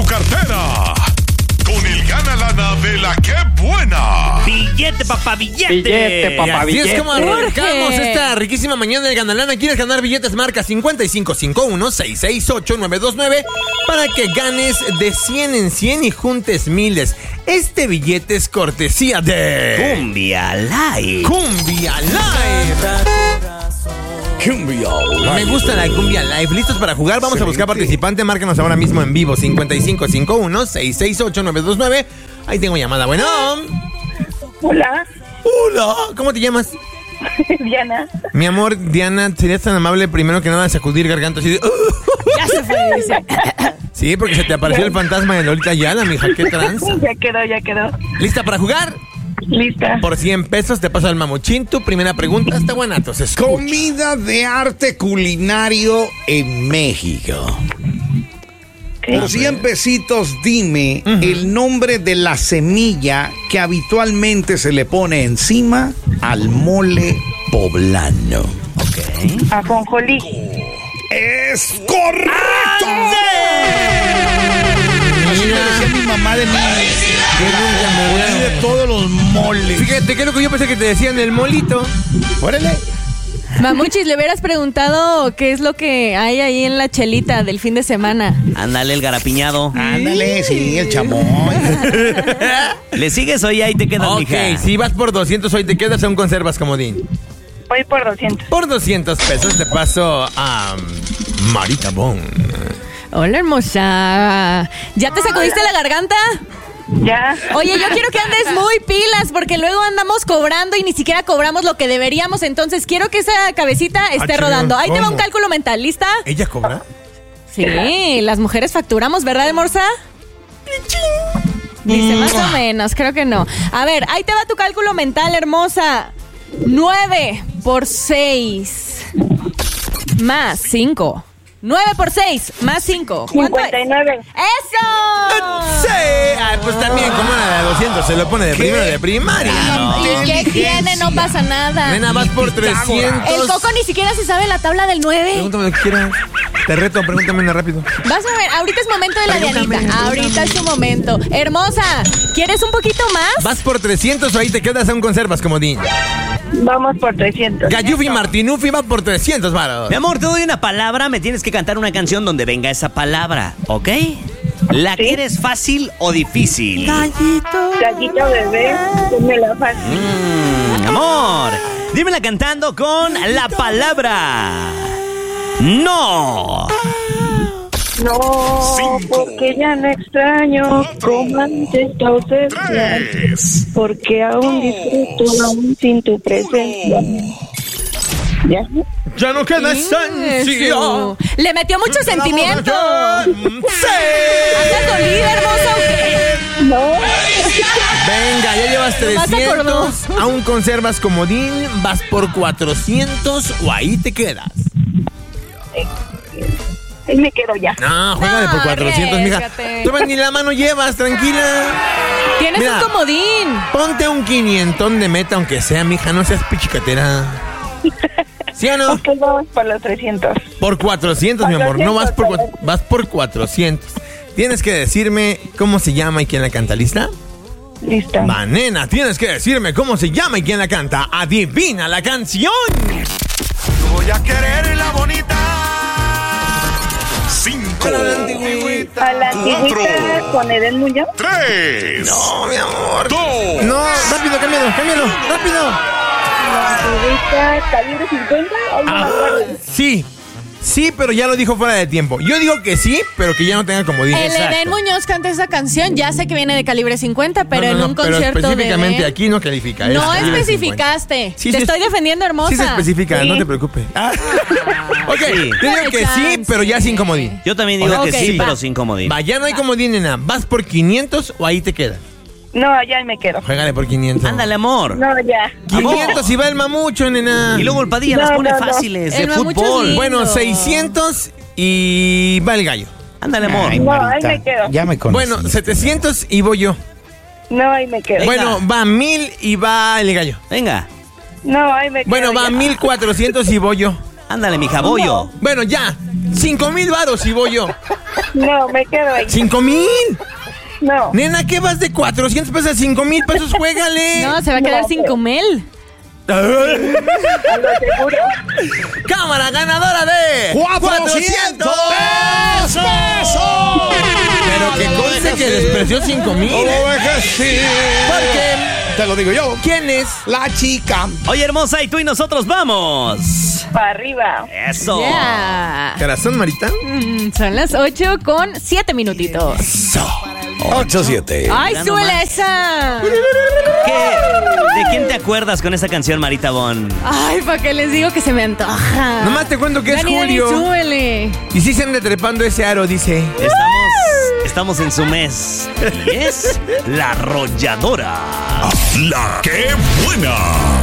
tu cartera. Con el gana lana de la que buena. Billete, papá, billete. Billete, papá, Así es billete. como arrancamos esta riquísima mañana de Ganalana. ¿Quieres ganar billetes? Marca 5551-668-929 para que ganes de 100 en 100 y juntes miles. Este billete es cortesía de Cumbia Live. Cumbia Live. Me gusta la Cumbia Live. ¿Listos para jugar? Vamos a buscar participante. Márcanos ahora mismo en vivo 5551-668-929. Ahí tengo llamada. Bueno. Hola, Hola. ¿Cómo te llamas? Diana. Mi amor, Diana, ¿serías tan amable primero que nada de sacudir garganta así de... Ya se fue, dice. Sí, porque se te apareció el fantasma de Lolita Ayala, mija. ¿Qué tranza? Ya quedó. ¿Lista para jugar? Lista. Por 100 pesos te paso al mamuchín. Tu primera pregunta está buena, entonces. Comida de arte culinario en México. Por 100 pesitos, dime el nombre de la semilla que habitualmente se le pone encima al mole poblano. Ok. Ajonjolí. ¡Es correcto! Así me decía mi mamá de mí. Que nunca me voy de todos los moles. Fíjate, que es lo que yo pensé que te decían el molito. Órale. Mamuchis, le hubieras preguntado qué es lo que hay ahí en la chelita del fin de semana. Ándale, el garapiñado. Ándale, sí, el chamoy. ¿Le sigues o ya ahí te quedas, Ok, mija? si vas por 200 hoy te quedas, aún conservas comodín. Voy por 200. Por 200 pesos te paso a Marita Bon. Hola, hermosa. ¿Ya te sacudiste la garganta? Ya. Oye, yo quiero que andes muy pilas porque luego andamos cobrando y ni siquiera cobramos lo que deberíamos. Entonces quiero que esa cabecita esté rodando. Ahí te va un cálculo mental. ¿Lista? ¿Ella cobra? Sí, las mujeres facturamos, ¿verdad, Morsa? Dice más o menos, creo que no. A ver, ahí te va tu cálculo mental, hermosa. 9 por 6 más 5. 9 por 6 más 5. ¿Cuánto es? 59. ¡Eso! Sí. Ay, pues también, como una de 200 se lo pone de primero de primaria. ¿Y qué tiene? No pasa nada. Nena, vas por 300. El Coco ni siquiera se sabe la tabla del 9. Pregúntame lo que quieras. Te reto, pregúntame una rápido. Vas a ver, ahorita es momento de la Dianita. Ahorita es su momento. Hermosa, ¿quieres un poquito más? Vas por 300 o ahí te quedas aún conservas, comodín. Vamos por 300. Gayufi Martinufi va por 300 varos. Mi amor, te doy una palabra, me tienes que cantar una canción donde venga esa palabra, ¿ok? ¿La quieres fácil o difícil? Gallito bebé, dímela fácil. Amor, dímela cantando con la palabra no. No, porque ya no extraño como antes tu ausencia. Porque aún disfruto aún sin tu presencia. ¿Ya? Ya no queda esencia. Eso. Le metió mucho sentimiento. Sí. ¿Andas dolida, hermosa, o qué? No. Venga, ya llevas Nomás 300. Aún conservas comodín. Vas por 400 o ahí te quedas. Ahí me quedo ya. No, juégale por 400, mija. arriésgate. Tú ni la mano llevas, tranquila. Tienes Mira, un comodín. Ponte un 500 de meta, aunque sea, mija, no seas pichicatera. ¿Sí o no? Ok, vamos por los 300. Por 400, mi amor. No vas por 400, vas por 400. Tienes que decirme cómo se llama y quién la canta, ¿lista? Lista. Va, nena, tienes que decirme cómo se llama y quién la canta. Adivina la canción. Yo voy a querer la bonita. 5, A la antigüita con Eden Muñoz. 3, No, mi amor. 2, No, rápido, cámbialo, rápido. La antigüita calibre 50. Ahí no me acuerdo. Sí, pero ya lo dijo fuera de tiempo. Yo digo que sí, pero que ya no tenga comodín. El Eden Muñoz canta esa canción. Ya sé que viene de calibre 50, pero en un pero concierto específicamente de... aquí no califica. No es calibre especificaste. 50. Sí, Te sí estoy defendiendo, hermosa. Sí se especifica, Sí. no te preocupes. Ok, Sí. te digo que sí, Chance. pero ya sin comodín. Yo también digo Ok, que sí, va. pero sin comodín. Va, ya no hay comodín, nena. ¿Vas por 500 o ahí te quedas? No, allá me quedo. Juégale por 500. Ándale, amor. No, ya. 500 y va el mamucho, nena. Y luego el Padilla las No, pone no, no. fáciles de El mamucho fútbol. es lindo. Bueno, 600 y va el gallo. Ándale, amor. Ay, No, Marita, ahí me quedo. Ya me conocí. Bueno, 700 y voy yo. No, ahí me quedo. Bueno, va 1000 y va el gallo. Venga. No, ahí me quedo. Bueno, va ya. 1400 y voy yo. Ándale, mija, bollo. Bueno, ya. 5000 varos y voy yo. No, me quedo ahí. 5,000. No. Nena, ¿qué vas de 400 pesos a 5,000 pesos? Juégale. No, se va a quedar No, sin pero- comer. A lo seguro. Cámara ganadora de 400 pesos. Pero que conste que les preció 5,000. No lo dejes ir. Porque, Te lo digo yo. ¿quién es? La chica. Oye, hermosa, y tú y nosotros vamos. Para arriba. Eso. Yeah. ¿Corazón, Marita? Son las 8 con 7 minutitos. 8-7. ¡Ay, Ya súbele nomás. esa! ¿De quién te acuerdas con esa canción, Marita Bon? Ay, ¿para qué les digo que se me antoja? Nomás te cuento que es Dani, Julio. súbele. Y sí se anda trepando ese aro, dice. Estamos en su mes. Y es La Arrolladora. La que buena.